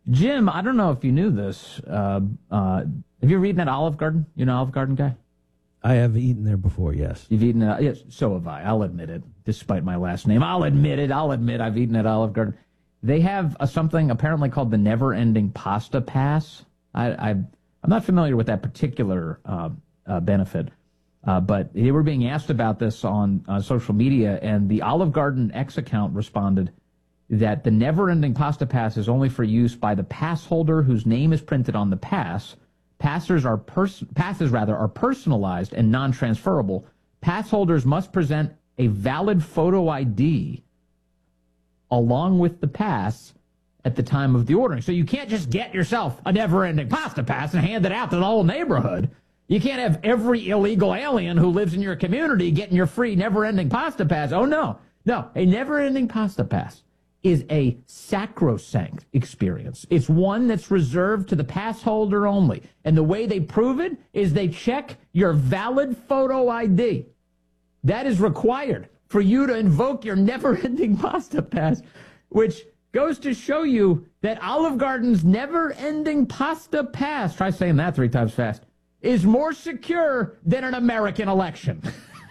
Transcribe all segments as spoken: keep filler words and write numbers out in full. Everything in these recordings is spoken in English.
Jim, I don't know if you knew this. Uh, uh, have you ever eaten at Olive Garden? You know Olive Garden guy? I have eaten there before, yes. You've eaten at, yes, so have I. I'll admit it, despite my last name. I'll admit it. I'll admit I've eaten at Olive Garden. They have a, something apparently called the Never-Ending Pasta Pass. I, I, I'm not familiar with that particular uh, uh, benefit, uh, but they were being asked about this on uh, social media, and the Olive Garden X account responded that the Never-Ending Pasta Pass is only for use by the pass holder whose name is printed on the pass. Passes are pers- passes rather are personalized and non-transferable. Pass holders must present a valid photo I D along with the pass at the time of the ordering. So you can't just get yourself a Never-Ending Pasta Pass and hand it out to the whole neighborhood. You can't have every illegal alien who lives in your community getting your free Never-Ending Pasta Pass. Oh, no. No, a Never-Ending Pasta Pass is a sacrosanct experience. It's one that's reserved to the pass holder only. And the way they prove it is they check your valid photo I D. That is required for you to invoke your Never-Ending Pasta Pass, which goes to show you that Olive Garden's Never-Ending Pasta Pass, try saying that three times fast, is more secure than an American election.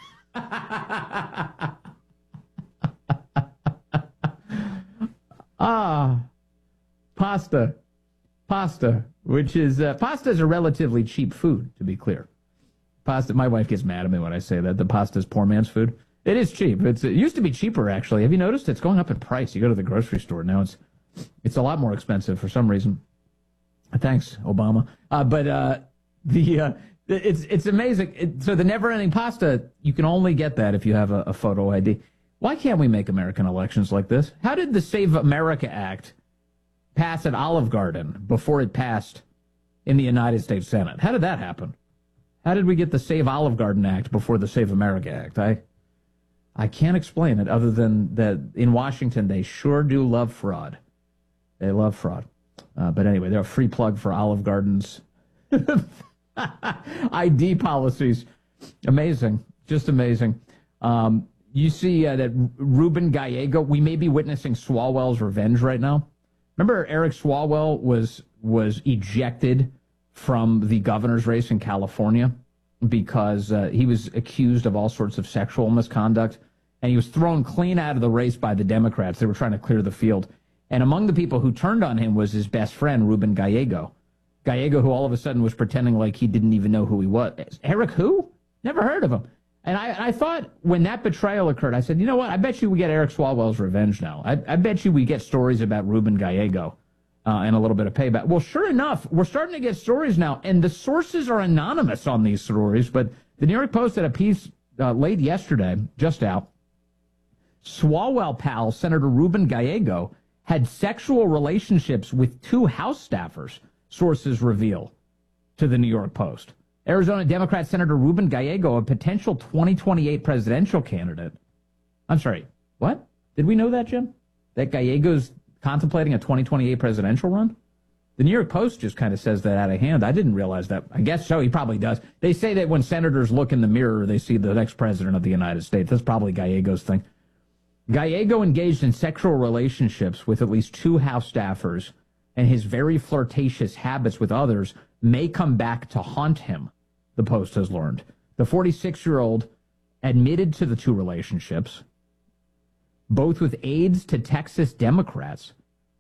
Ah, pasta, pasta, which is, uh, pasta is a relatively cheap food, to be clear. Pasta, my wife gets mad at me when I say that. The pasta is poor man's food. It is cheap. It's, it used to be cheaper, actually. Have you noticed? It's going up in price. You go to the grocery store now, it's it's a lot more expensive for some reason. Thanks, Obama. Uh, but uh, the uh, it's it's amazing. It, so the Never-Ending Pasta, you can only get that if you have a, a photo I D. Why can't we make American elections like this? How did the Save America Act pass at Olive Garden before it passed in the United States Senate? How did that happen? How did we get the Save Olive Garden Act before the Save America Act? I I can't explain it other than that in Washington they sure do love fraud. They love fraud. Uh, but anyway, they're a free plug for Olive Garden's I D policies. Amazing. Just amazing. Um, You see uh, that Ruben Gallego, we may be witnessing Swalwell's revenge right now. Remember Eric Swalwell was was ejected from the governor's race in California because uh, he was accused of all sorts of sexual misconduct, and he was thrown clean out of the race by the Democrats. They were trying to clear the field. And among the people who turned on him was his best friend, Ruben Gallego. Gallego, who all of a sudden was pretending like he didn't even know who he was. Eric who? Never heard of him. And I, I thought when that betrayal occurred, I said, you know what? I bet you we get Eric Swalwell's revenge now. I, I bet you we get stories about Ruben Gallego uh, and a little bit of payback. Well, sure enough, we're starting to get stories now, and the sources are anonymous on these stories, but the New York Post had a piece uh, late yesterday, just out. Swalwell pal Senator Ruben Gallego had sexual relationships with two House staffers, sources reveal to the New York Post. Arizona Democrat Senator Ruben Gallego, a potential twenty twenty-eight presidential candidate. I'm sorry, what? Did we know that, Jim? That Gallego's contemplating a twenty twenty-eight presidential run? The New York Post just kind of says that out of hand. I didn't realize that. I guess so. He probably does. They say that when senators look in the mirror, they see the next president of the United States. That's probably Gallego's thing. Gallego engaged in sexual relationships with at least two House staffers, and his very flirtatious habits with others may come back to haunt him, the Post has learned. The forty-six-year-old admitted to the two relationships, both with aides to Texas Democrats,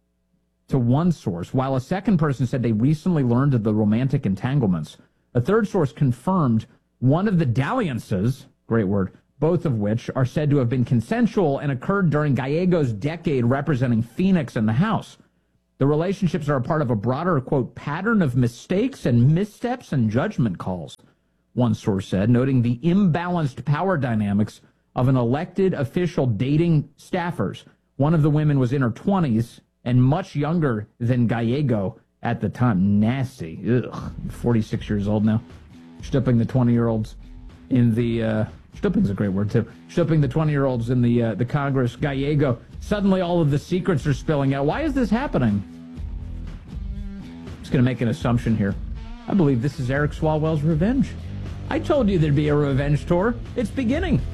to one source, while a second person said they recently learned of the romantic entanglements. A third source confirmed one of the dalliances, great word, both of which are said to have been consensual and occurred during Gallego's decade representing Phoenix in the House. The relationships are a part of a broader, quote, pattern of mistakes and missteps and judgment calls, one source said, noting the imbalanced power dynamics of an elected official dating staffers. One of the women was in her twenties and much younger than Gallego at the time. Nasty. Ugh. forty-six years old now. Stooping the twenty-year-olds in the... Uh, Stooping's a great word, too. Stooping the twenty-year-olds in the uh, the Congress. Gallego. Suddenly all of the secrets are spilling out. Why is this happening? I'm just going to make an assumption here. I believe this is Eric Swalwell's revenge. I told you there'd be a revenge tour. It's beginning.